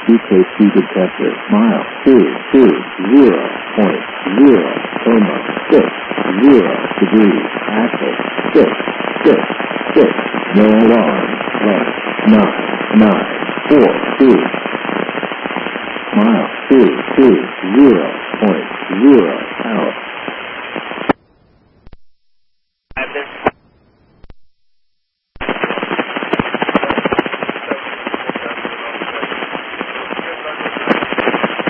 UKC detector. Mile 220.060 degrees. Axle 666. No alarm. Left 994.